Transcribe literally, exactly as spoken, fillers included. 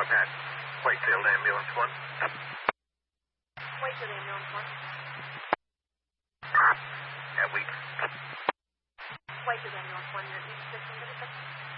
that. Wakefield Ambulance one. Wakefield Ambulance one. Yeah, Weeks. Wakefield Ambulance one, your each system,